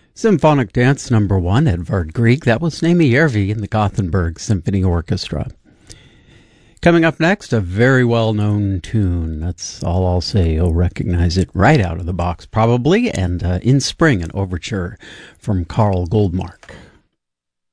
Symphonic Dance Number 1, Edvard Grieg. That was Naomi Järvi in the Gothenburg Symphony Orchestra. Coming up next, a very well-known tune. That's all I'll say. You'll recognize it right out of the box, probably. And In Spring, an overture from Carl Goldmark.